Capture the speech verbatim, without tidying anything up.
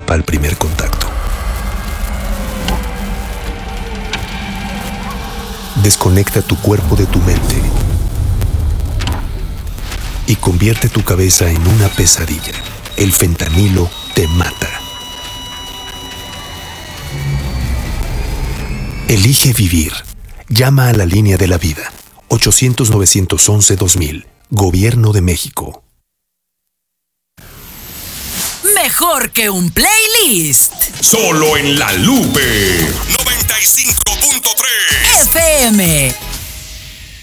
escapa al primer contacto. Desconecta tu cuerpo de tu mente y convierte tu cabeza en una pesadilla. El fentanilo te mata. Elige vivir. Llama a la línea de la vida. ochocientos, novecientos once, dos mil. Gobierno de México. Mejor que un playlist. Solo en La Lupe. noventa y cinco punto tres F M.